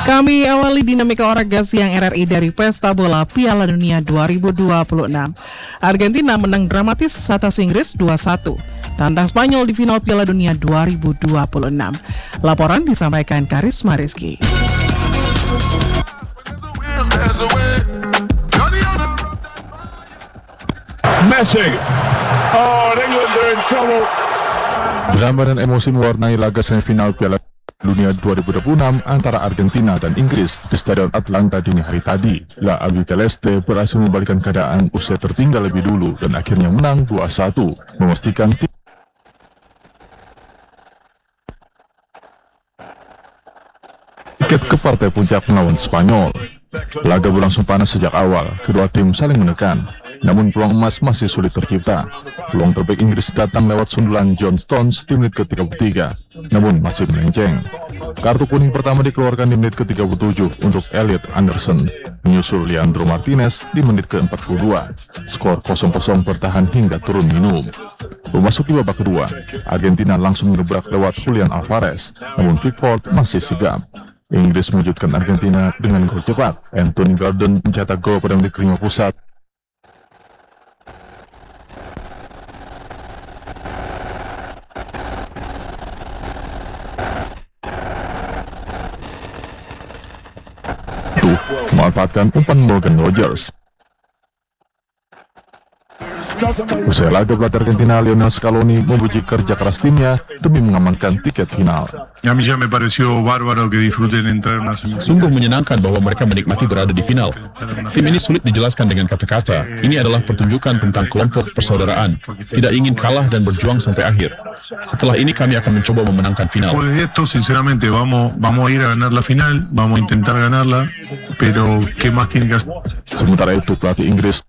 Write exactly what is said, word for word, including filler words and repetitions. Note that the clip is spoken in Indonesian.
Kami awali dinamika olahraga siang R R I dari Pesta Bola Piala Dunia dua ribu dua puluh enam. Argentina menang dramatis atas Inggris dua satu. Tantang Spanyol di final Piala Dunia dua ribu dua puluh enam. Laporan disampaikan Karisma Rizky. Messi. Oh, England are in trouble. Drama dan emosi mewarnai laga semifinal Piala Dunia dua ribu dua puluh enam antara Argentina dan Inggris di Stadion Atlanta dini hari tadi. La Albiceleste berhasil membalikkan keadaan usai tertinggal lebih dulu dan akhirnya menang dua satu, memastikan tiket ke partai puncak melawan Spanyol. Laga berlangsung panas sejak awal, kedua tim saling menekan, namun peluang emas masih sulit tercipta. Peluang terbaik Inggris datang lewat sundulan John Stones di menit ke tiga puluh tiga, namun masih melenceng. Kartu kuning pertama dikeluarkan di menit ke tiga puluh tujuh untuk Elliot Anderson, menyusul Leandro Martinez di menit ke empat puluh dua. Skor kosong kosong bertahan hingga turun minum. Memasuki babak kedua, Argentina langsung mengebrak lewat Julian Alvarez, namun Pickford masih sigap. Inggris mewujudkan Argentina dengan gol cepat. Anthony Gordon mencetak gol pada menit ke lima puluh satu. Memanfaatkan umpan Morgan Rogers. Usai laga pelatih Argentina Lionel Scaloni memuji kerja keras timnya demi mengamankan tiket final. Sungguh menyenangkan bahwa mereka menikmati berada di final. Tim ini sulit dijelaskan dengan kata-kata. Ini adalah pertunjukan tentang kelompok persaudaraan, tidak ingin kalah dan berjuang sampai akhir. Setelah ini kami akan mencoba memenangkan final. Sementara itu pelatih Inggris